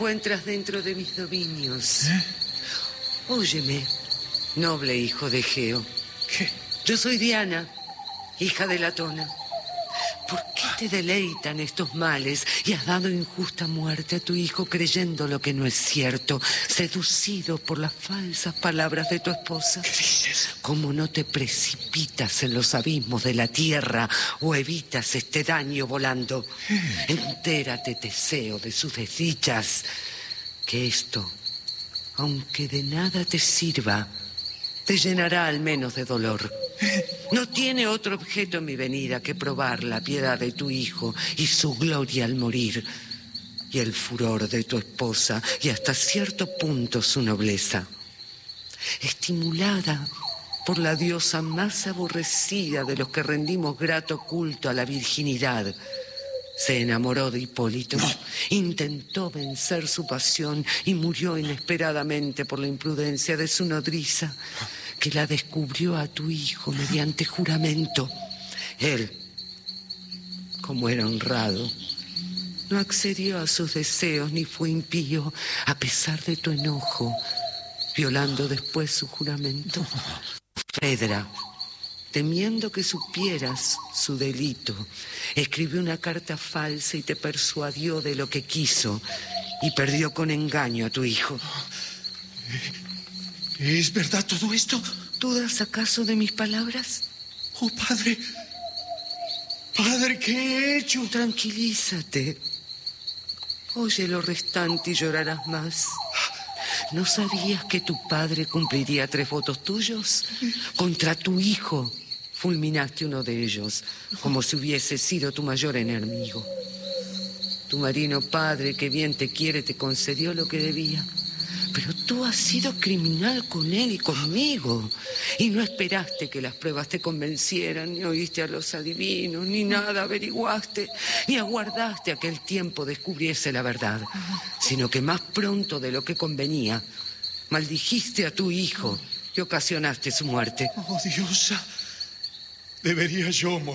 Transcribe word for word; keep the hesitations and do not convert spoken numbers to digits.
encuentras dentro de mis dominios. ¿Eh? Óyeme, noble hijo de Egeo. ¿Qué? Yo soy Diana, hija de Latona. ¿Por qué te deleitan estos males y has dado injusta muerte a tu hijo creyendo lo que no es cierto, seducido por las falsas palabras de tu esposa? ¿Qué dices? ¿Cómo no te precipitas en los abismos de la tierra o evitas este daño volando? Entérate, Teseo, de sus desdichas, que esto, aunque de nada te sirva, te llenará al menos de dolor. No tiene otro objeto en mi venida que probar la piedad de tu hijo y su gloria al morir, y el furor de tu esposa y hasta cierto punto su nobleza. Estimulada por la diosa más aborrecida de los que rendimos grato culto a la virginidad, se enamoró de Hipólito, intentó vencer su pasión y murió inesperadamente por la imprudencia de su nodriza, que la descubrió a tu hijo mediante juramento. Él, como era honrado, no accedió a sus deseos ni fue impío, a pesar de tu enojo, violando después su juramento. Fedra, temiendo que supieras su delito, escribió una carta falsa y te persuadió de lo que quiso y perdió con engaño a tu hijo. ¿Es verdad todo esto? ¿Dudas acaso de mis palabras? Oh, padre. Padre, ¿qué he hecho? Tranquilízate. Oye lo restante y llorarás más. ¿No sabías que tu padre cumpliría tres votos tuyos? Contra tu hijo fulminaste uno de ellos, como si hubiese sido tu mayor enemigo. Tu marino padre, que bien te quiere, te concedió lo que debía. Pero tú has sido criminal con él y conmigo. Y no esperaste que las pruebas te convencieran, ni oíste a los adivinos, ni nada averiguaste, ni aguardaste a que el tiempo descubriese la verdad, sino que más pronto de lo que convenía, maldijiste a tu hijo y ocasionaste su muerte. Oh, diosa, debería yo morir.